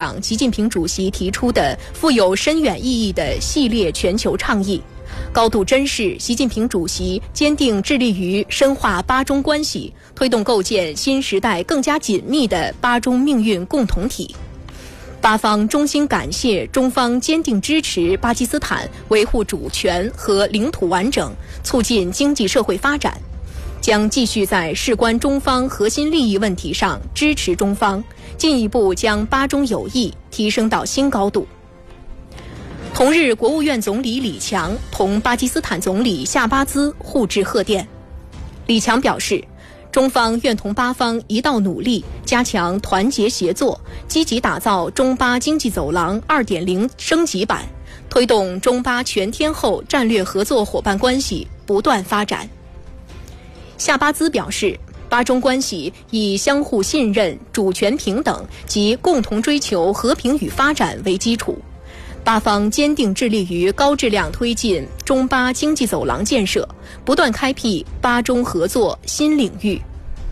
党习近平主席提出的富有深远意义的系列全球倡议，高度珍视习近平主席坚定致力于深化巴中关系，推动构建新时代更加紧密的巴中命运共同体。巴方衷心感谢中方坚定支持巴基斯坦维护主权和领土完整，促进经济社会发展，将继续在事关中方核心利益问题上支持中方，进一步将巴中友谊提升到新高度。同日，国务院总理李强同巴基斯坦总理夏巴兹互致贺电。李强表示，中方愿同巴方一道努力，加强团结协作，积极打造中巴经济走廊 2.0 升级版，推动中巴全天候战略合作伙伴关系不断发展。夏巴兹表示，巴中关系以相互信任、主权平等及共同追求和平与发展为基础，巴方坚定致力于高质量推进中巴经济走廊建设，不断开辟巴中合作新领域。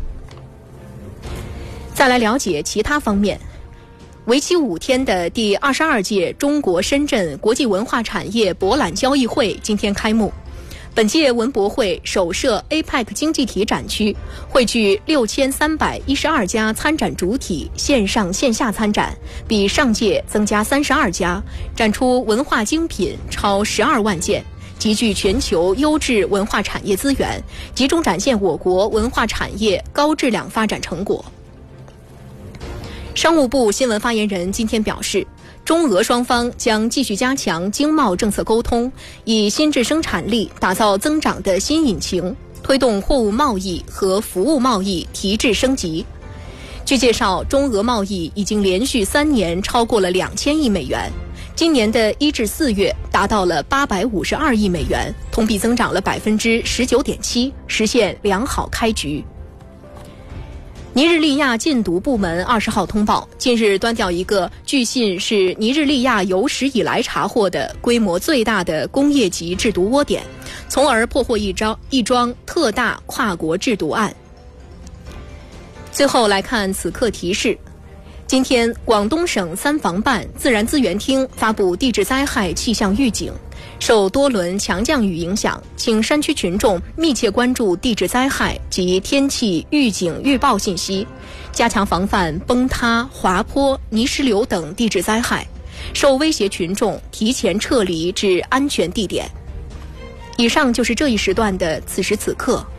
再来了解其他方面，为期5天的第22届中国深圳国际文化产业博览交易会今天开幕。本届文博会首设 APEC 经济体展区，汇聚6312家参展主体线上线下参展，比上届增加32家，展出文化精品超12万件，集聚全球优质文化产业资源，集中展现我国文化产业高质量发展成果。商务部新闻发言人今天表示，中俄双方将继续加强经贸政策沟通，以新质生产力打造增长的新引擎，推动货物贸易和服务贸易提质升级。据介绍，中俄贸易已经连续3年超过了2000亿美元，今年的1至4月达到了852亿美元，同比增长了19.7%，实现良好开局。尼日利亚禁毒部门20号通报，近日端掉一个据信是尼日利亚有史以来查获的规模最大的工业级制毒窝点，从而破获一桩特大跨国制毒案。最后来看此刻提示，今天广东省3防办自然资源厅发布地质灾害气象预警，受多轮强降雨影响，请山区群众密切关注地质灾害及天气预警预报信息，加强防范崩塌、滑坡、泥石流等地质灾害，受威胁群众提前撤离至安全地点。以上就是这一时段的此时此刻，